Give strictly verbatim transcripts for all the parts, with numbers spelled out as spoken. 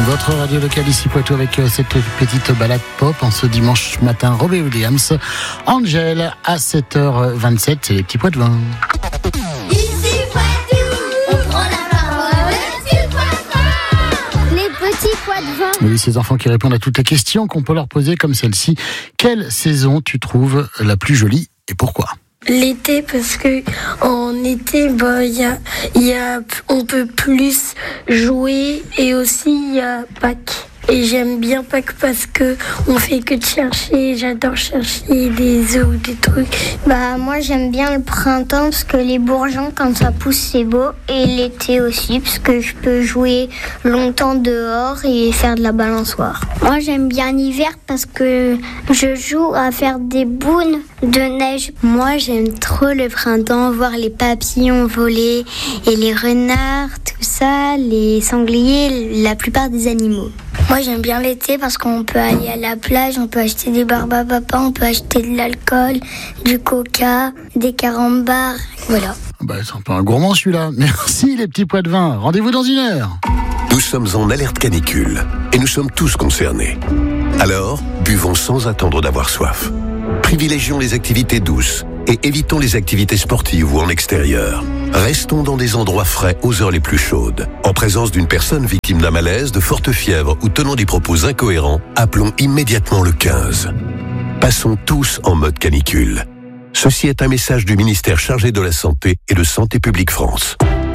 Votre radio locale ici Poitou avec cette petite balade pop en ce dimanche matin. Robbie Williams, Angel à sept heures vingt-sept, c'est les petits pois de vin. Ici Poitou, on prend la parole, les petits pois de vin. Les petits pois de vin. Oui, ces enfants qui répondent à toutes les questions qu'on peut leur poser comme celle-ci. Quelle saison tu trouves la plus jolie et pourquoi ? L'été, parce que en été, bah, y a, y a, on peut plus jouer, et aussi il y a Pâques. Et j'aime bien Pâques parce que on fait que de chercher. J'adore chercher des œufs ou des trucs. Bah moi j'aime bien le printemps parce que les bourgeons quand ça pousse c'est beau, et l'été aussi parce que je peux jouer longtemps dehors et faire de la balançoire. Moi j'aime bien l'hiver parce que je joue à faire des boules de neige. Moi j'aime trop le printemps, voir les papillons voler et les renards, tout ça, les sangliers, la plupart des animaux. Moi j'aime bien l'été parce qu'on peut aller à la plage, on peut acheter des barbes à papa, on peut acheter de l'alcool, du coca, des carambars, voilà. Bah, c'est un peu un gourmand celui-là. Merci les petits pois de vin. Rendez-vous dans une heure. Nous sommes en alerte canicule et nous sommes tous concernés. Alors, buvons sans attendre d'avoir soif. Privilégions les activités douces et évitons les activités sportives ou en extérieur. Restons dans des endroits frais aux heures les plus chaudes. En présence d'une personne victime d'un malaise, de forte fièvre ou tenant des propos incohérents, appelons immédiatement le quinze. Passons tous en mode canicule. Ceci est un message du ministère chargé de la Santé et de Santé publique France.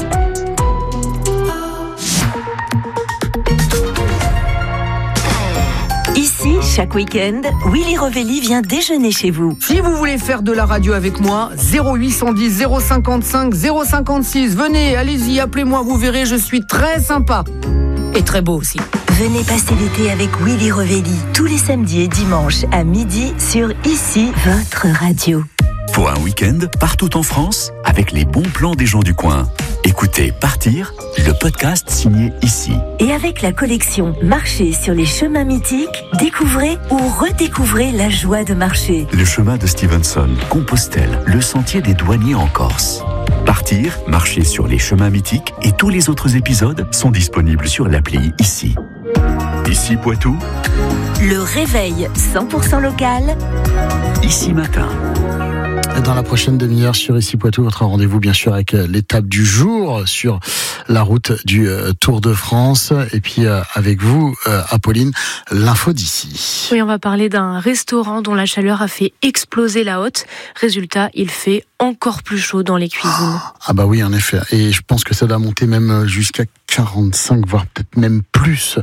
Ici, chaque week-end, Willy Revelli vient déjeuner chez vous. Si vous voulez faire de la radio avec moi, zéro huit cent dix, zéro cinquante-cinq, zéro cinquante-six. Venez, allez-y, appelez-moi, vous verrez, je suis très sympa. Et très beau aussi. Venez passer l'été avec Willy Revelli, tous les samedis et dimanches à midi sur Ici, votre radio. Pour un week-end, partout en France, avec les bons plans des gens du coin. Écoutez Partir, le podcast signé Ici. Et avec la collection Marcher sur les chemins mythiques, découvrez ou redécouvrez la joie de marcher. Le chemin de Stevenson, Compostelle, le sentier des douaniers en Corse. Partir, marcher sur les chemins mythiques et tous les autres épisodes sont disponibles sur l'appli Ici. Ici Poitou. Le réveil cent pour cent local. Ici matin. Dans la prochaine demi-heure sur Ici Poitou, votre rendez-vous bien sûr avec l'étape du jour sur la route du Tour de France. Et puis avec vous, Apolline, l'info d'ici. Oui, on va parler d'un restaurant dont la chaleur a fait exploser la hotte. Résultat, il fait encore plus chaud dans les cuisines. Ah bah oui, en effet. Et je pense que ça doit monter même jusqu'à quarante-cinq, voire peut-être même plus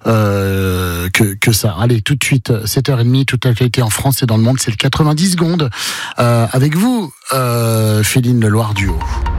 euh, que, que ça. Allez, tout de suite, sept heures trente, toute l'actualité en France et dans le monde, c'est le quatre-vingt-dix secondes. Euh, avec vous, euh, Féline Le Loire du Haut.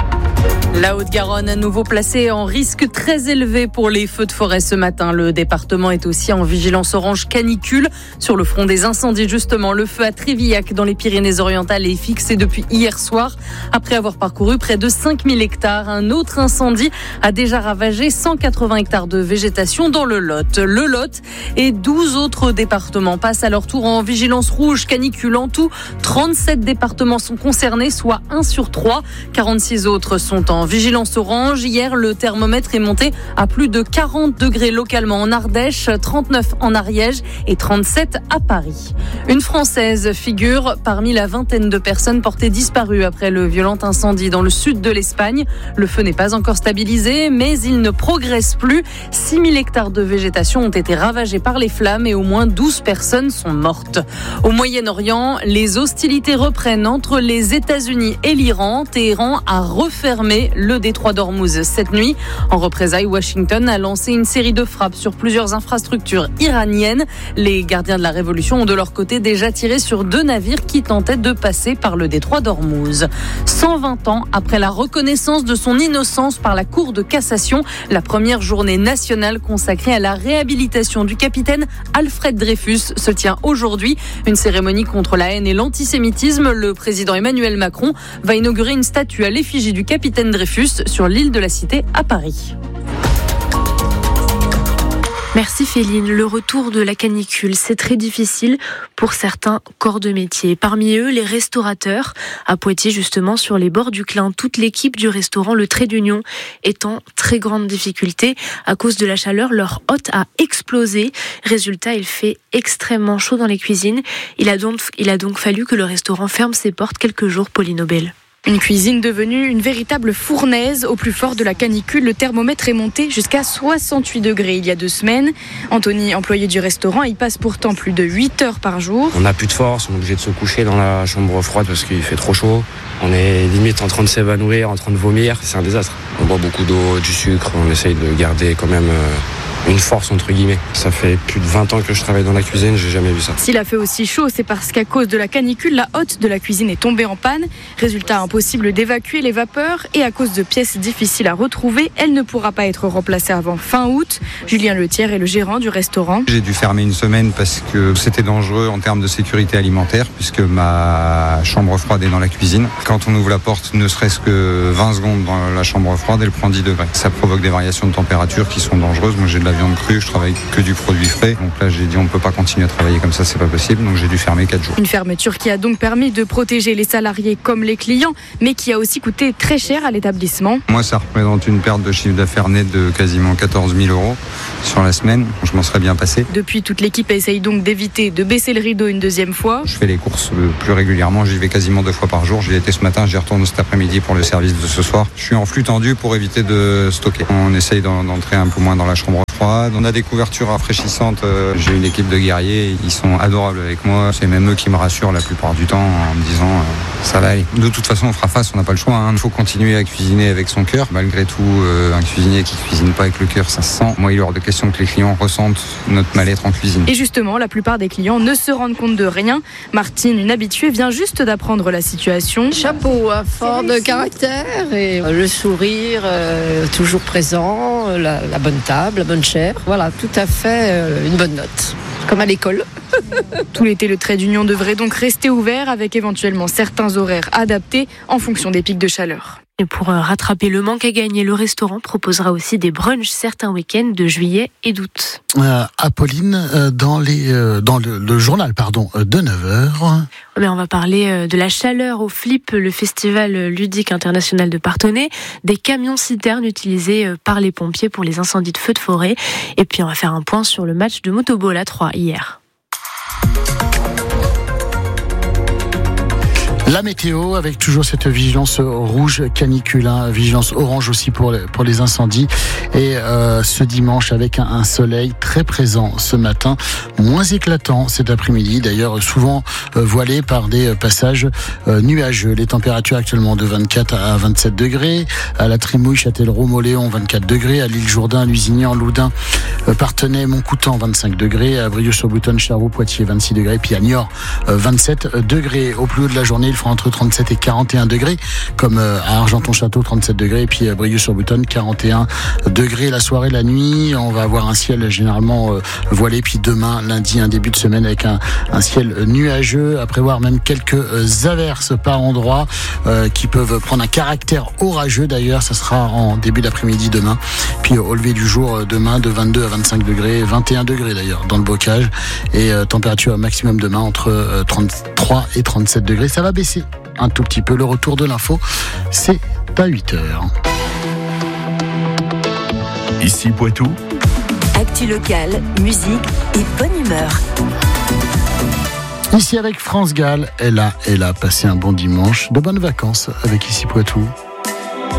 La Haute-Garonne à nouveau placée en risque très élevé pour les feux de forêt ce matin. Le département est aussi en vigilance orange canicule. Sur le front des incendies, justement, le feu à Trévillac dans les Pyrénées-Orientales est fixé depuis hier soir. Après avoir parcouru près de cinq mille hectares, un autre incendie a déjà ravagé cent quatre-vingts hectares de végétation dans le Lot. Le Lot et douze autres départements passent à leur tour en vigilance rouge canicule. En tout, trente-sept départements sont concernés, soit un sur trois. quarante-six autres sont en vigilance orange. Hier, le thermomètre est monté à plus de quarante degrés localement en Ardèche, trente-neuf en Ariège et trente-sept à Paris. Une Française figure parmi la vingtaine de personnes portées disparues après le violent incendie dans le sud de l'Espagne. Le feu n'est pas encore stabilisé, mais il ne progresse plus. six mille hectares de végétation ont été ravagés par les flammes et au moins douze personnes sont mortes. Au Moyen-Orient, les hostilités reprennent entre les États-Unis et l'Iran. Téhéran a refermé le détroit d'Ormuz cette nuit. En représailles, Washington a lancé une série de frappes sur plusieurs infrastructures iraniennes. Les gardiens de la révolution ont de leur côté déjà tiré sur deux navires qui tentaient de passer par le détroit d'Ormuz. cent vingt ans après la reconnaissance de son innocence par la Cour de cassation, la première journée nationale consacrée à la réhabilitation du capitaine Alfred Dreyfus se tient aujourd'hui. Une cérémonie contre la haine et l'antisémitisme. Le président Emmanuel Macron va inaugurer une statue à l'effigie du capitaine Dreyfus sur l'île de la Cité à Paris. Merci Féline. Le retour de la canicule, c'est très difficile pour certains corps de métier. Parmi eux, les restaurateurs. À Poitiers, justement, sur les bords du Clin, toute l'équipe du restaurant Le Trait d'Union est en très grande difficulté. À cause de la chaleur, leur hôte a explosé. Résultat, il fait extrêmement chaud dans les cuisines. Il a donc, il a donc fallu que le restaurant ferme ses portes quelques jours, Pauline Aubel. Une cuisine devenue une véritable fournaise. Au plus fort de la canicule, le thermomètre est monté jusqu'à soixante-huit degrés il y a deux semaines. Anthony, employé du restaurant, il passe pourtant plus de huit heures par jour. On n'a plus de force, on est obligé de se coucher dans la chambre froide parce qu'il fait trop chaud. On est limite en train de s'évanouir, en train de vomir. C'est un désastre. On boit beaucoup d'eau, du sucre, on essaye de garder quand même une force entre guillemets. Ça fait plus de vingt ans que je travaille dans la cuisine, j'ai jamais vu ça. S'il a fait aussi chaud, c'est parce qu'à cause de la canicule, la hotte de la cuisine est tombée en panne. Résultat, impossible d'évacuer les vapeurs et à cause de pièces difficiles à retrouver, elle ne pourra pas être remplacée avant fin août. Julien Letière est le gérant du restaurant. J'ai dû fermer une semaine parce que c'était dangereux en termes de sécurité alimentaire puisque ma chambre froide est dans la cuisine. Quand on ouvre la porte, ne serait-ce que vingt secondes dans la chambre froide, elle prend dix degrés. Ça provoque des variations de température qui sont dangereuses. Moi, j'ai de la viande crue, je travaille que du produit frais. Donc là, j'ai dit on ne peut pas continuer à travailler comme ça, c'est pas possible. Donc j'ai dû fermer quatre jours. Une fermeture qui a donc permis de protéger les salariés comme les clients, mais qui a aussi coûté très cher à l'établissement. Moi, ça représente une perte de chiffre d'affaires net de quasiment quatorze mille euros sur la semaine. Je m'en serais bien passé. Depuis, toute l'équipe essaye donc d'éviter de baisser le rideau une deuxième fois. Je fais les courses plus régulièrement, j'y vais quasiment deux fois par jour. J'y étais ce matin, j'y retourne cet après-midi pour le service de ce soir. Je suis en flux tendu pour éviter de stocker. On essaye d'entrer un peu moins dans la chambre froide. On a des couvertures rafraîchissantes. J'ai une équipe de guerriers, ils sont adorables avec moi. C'est même eux qui me rassurent la plupart du temps en me disant euh, ça va aller. De toute façon, on fera face, on n'a pas le choix. Il hein. faut continuer à cuisiner avec son cœur. Malgré tout, euh, un cuisinier qui cuisine pas avec le cœur, ça se sent. Moi, il est hors de question que les clients ressentent notre mal-être en cuisine. Et justement, la plupart des clients ne se rendent compte de rien. Martine, une habituée, vient juste d'apprendre la situation. Chapeau, un fort de caractère et le sourire euh, toujours présent, la, la bonne table, la bonne chair. Voilà, tout à fait euh, une bonne note. Comme à l'école. Tout l'été, le Trait d'Union devrait donc rester ouvert avec éventuellement certains horaires adaptés en fonction des pics de chaleur. Et pour rattraper le manque à gagner, le restaurant proposera aussi des brunchs certains week-ends de juillet et d'août. Euh, Apolline, euh, dans, les, euh, dans le, le journal pardon, de neuf heures. Mais on va parler de la chaleur au Flip, le festival ludique international de Parthenay, des camions-citernes utilisés par les pompiers pour les incendies de feux de forêt. Et puis on va faire un point sur le match de Motobola trois hier. La météo avec toujours cette vigilance rouge canicule, hein, vigilance orange aussi pour les, pour les incendies et euh, ce dimanche avec un, un soleil très présent ce matin, moins éclatant cet après-midi, d'ailleurs souvent euh, voilé par des passages euh, nuageux. Les températures actuellement de vingt-quatre à vingt-sept degrés, à la Trimouille, Châtellerault, Moléon vingt-quatre degrés, à l'île Jourdain, Lusignan, Loudun, euh, Parthenay, Montcoutan vingt-cinq degrés, à Brioude-sur-Boutonne, Charroux, Poitiers vingt-six degrés, puis à Niort euh, vingt-sept degrés. Au plus haut de la journée, il fera entre trente-sept et quarante et un degrés, comme à Argenton-Château trente-sept degrés, et puis à Brioude-sur-Boutonne quarante et un degrés. La soirée, la nuit, on va avoir un ciel généralement voilé, puis demain, lundi, un début de semaine avec un, un ciel nuageux, à prévoir même quelques averses par endroits euh, qui peuvent prendre un caractère orageux d'ailleurs. Ça sera en début d'après-midi demain, puis au lever du jour demain de vingt-deux à vingt-cinq degrés, vingt et un degrés d'ailleurs dans le bocage, et euh, température maximum demain entre euh, trente-trois et trente-sept degrés. Ça va baisser un tout petit peu. Le retour de l'info, c'est à huit heures. Ici Poitou. Actu locale, musique et bonne humeur. Ici avec France Gall, elle a, elle a passé un bon dimanche, de bonnes vacances avec Ici Poitou.